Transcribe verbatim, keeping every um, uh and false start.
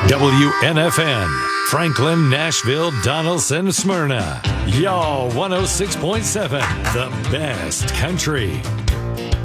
W N F N, Franklin, Nashville, Donaldson, Smyrna. Y'all one oh six point seven, the best country.